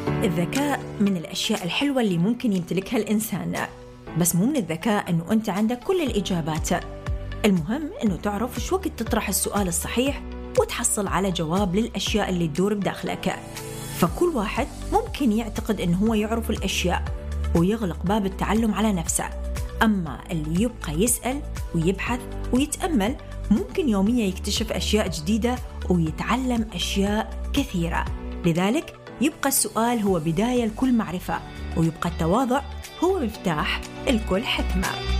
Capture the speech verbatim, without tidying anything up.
الذكاء من الأشياء الحلوة اللي ممكن يمتلكها الإنسان، بس مو من الذكاء أنه أنت عندك كل الإجابات. المهم أنه تعرف شو وقت تطرح السؤال الصحيح وتحصل على جواب للأشياء اللي تدور بداخلك. فكل واحد ممكن يعتقد أنه هو يعرف الأشياء ويغلق باب التعلم على نفسه، أما اللي يبقى يسأل ويبحث ويتأمل ممكن يوميا يكتشف أشياء جديدة ويتعلم أشياء كثيرة. لذلك يبقى السؤال هو بداية لكل معرفة، ويبقى التواضع هو مفتاح لكل حكمة.